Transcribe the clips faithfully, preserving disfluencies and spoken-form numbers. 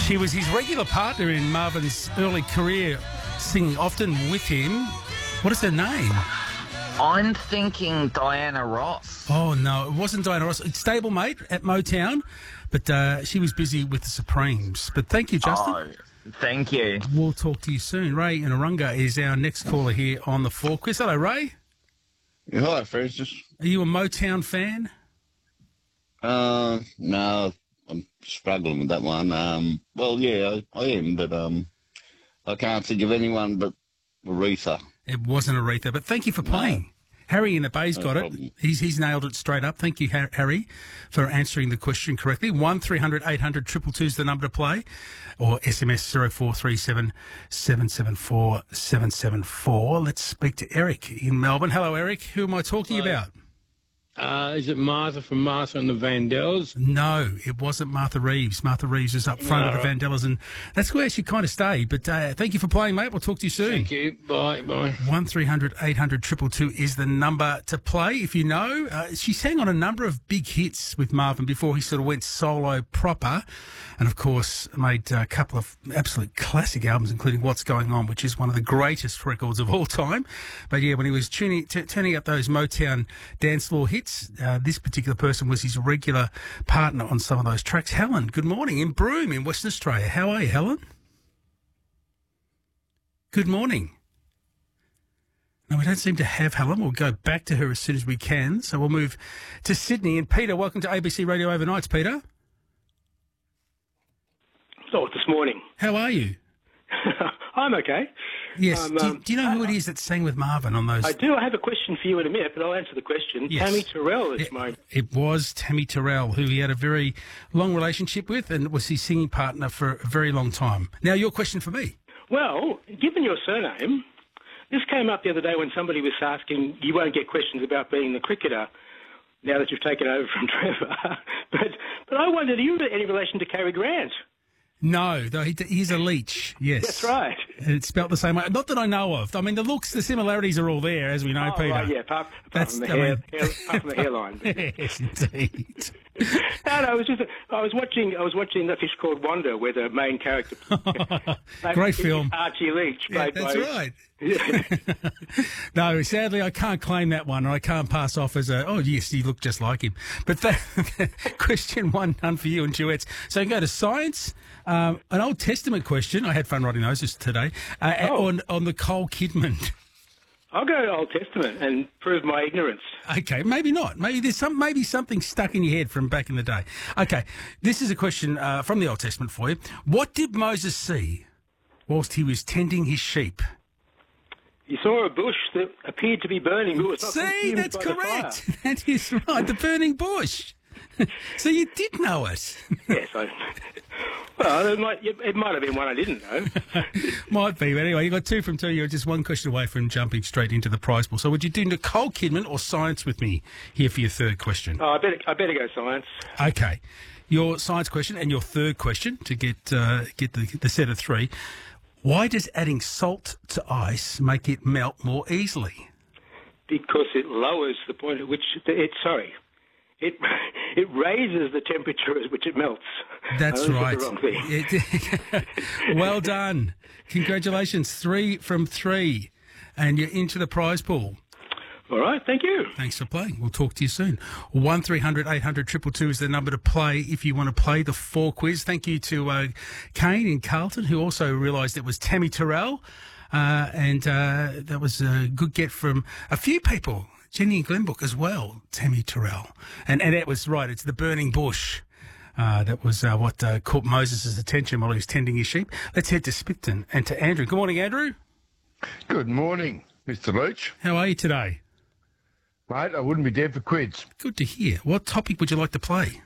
She was his regular partner in Marvin's early career, singing often with him. What is her name? I'm thinking Diana Ross. Oh, no, it wasn't Diana Ross. It's stablemate at Motown, but uh, she was busy with the Supremes. But thank you, Justin. Oh, thank you. We'll talk to you soon. Ray in Arunga is our next caller here on the Four Quiz. Hello, Ray. Yeah, hi, Francis. Are you a Motown fan? Uh, no, I'm struggling with that one. Um, well, yeah, I, I am, but um, I can't think of anyone but Aretha. It wasn't Aretha, but thank you for playing. No. Harry in the Bay's No got problem. it. He's he's nailed it straight up. Thank you, Harry, for answering the question correctly. One three hundred eight hundred two two two is the number to play, or S M S zero four three seven seven seven four seven seven four. Let's speak to Eric in Melbourne. Hello, Eric. Who am I talking Hello. about? Uh, is it Martha from Martha and the Vandellas? No, it wasn't Martha Reeves. Martha Reeves is up front No, of the right. Vandellas, and that's where she kind of stayed. But uh, thank you for playing, mate. We'll talk to you soon. Thank you. Bye. Bye. One three hundred eight hundred two two two is the number to play. If you know, uh, she sang on a number of big hits with Marvin before he sort of went solo proper, and of course made a couple of absolute classic albums, including What's Going On, which is one of the greatest records of all time. But yeah, when he was tuning, t- turning up those Motown dance floor hits, uh, this particular person was his regular partner on some of those tracks. Helen, good morning, in Broome in Western Australia. How are you, Helen? Good morning. No, we don't seem to have Helen. We'll go back to her as soon as we can. So we'll move to Sydney. And Peter, welcome to A B C Radio Overnights, Peter. Oh, this morning. How are you? I'm okay. Yes. Um, do, um, do you know who it is that sang with Marvin on those? I do. I have a question for you in a minute, but I'll answer the question. Yes. Tammy Terrell is It, my... it was Tammy Terrell, who he had a very long relationship with and was his singing partner for a very long time. Now, your question for me. Well, given your surname, this came up the other day when somebody was asking, you won't get questions about being the cricketer now that you've taken over from Trevor. but but I wondered, are you any relation to Cary Grant? No, though he, he's a leech, yes. That's right. And it's spelt the same way. Not that I know of. I mean, the looks, the similarities are all there, as we know, Oh, Peter. right, yeah, apart, apart, That's- from the I hair, mean- hair, apart from the hairline. Yes, indeed. No, no, it was just I was watching. I was watching A Fish Called Wanda, where the main character, Great film. Archie Leach, Yeah, played that's by. right. Yeah. No, sadly, I can't claim that one, and I can't pass off as a, oh, yes, you look just like him. But that, question one, none for you and duets. So you can go to science, um, an Old Testament question. I had fun writing those just today, uh, Oh. on, on Nicole Kidman. I'll go to Old Testament and prove my ignorance. Okay, maybe not. Maybe there's some, maybe something stuck in your head from back in the day. Okay, this is a question uh, from the Old Testament for you. What did Moses see whilst he was tending his sheep? You saw a bush that appeared to be burning. But it was not See, consumed that's by the correct. fire. That is right. The burning bush. So you did know it. Yes, I. Well, it might, it might have been one I didn't know. Might be, but anyway, you got two from two. You're just one question away from jumping straight into the prize pool. So would you do Nicole Kidman or science with me here for your third question? Oh, I better, I better go science. Okay. Your science question and your third question to get uh, get the, the set of three. Why does adding salt to ice make it melt more easily? Because it lowers the point at which it. Sorry, it it raises the temperature at which it melts. That's I right. said the wrong thing. It- well done. Congratulations. Three from three. And you're into the prize pool. All right, thank you. Thanks for playing. We'll talk to you soon. One three hundred eight hundred two two two is the number to play if you want to play the four quiz. Thank you to uh, Kane in Carlton, who also realised it was Tammy Terrell. Uh, and uh, that was a good get from a few people. Jenny and Glenbrook as well, Tammy Terrell. And, and that was right. It's the burning bush. Uh, that was uh, what uh, caught Moses' attention while he was tending his sheep. Let's head to Spicton and to Andrew. Good morning, Andrew. Good morning, Mister Leach. How are you today? Mate, I wouldn't be dead for quids. Good to hear. What topic would you like to play?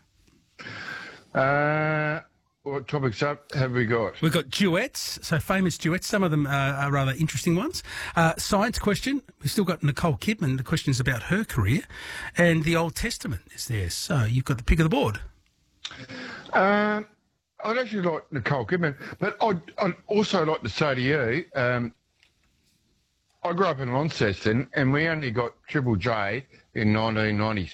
Uh, what topics up have we got? We've got duets, so famous duets. Some of them uh, are rather interesting ones. Uh, science question. We've still got Nicole Kidman. The question's about her career. And the Old Testament is there. So you've got the pick of the board. Um, I'd actually like Nicole Kidman, but I'd, I'd also like to say to you, um, I grew up in Launceston and we only got Triple J in nineteen ninety-six.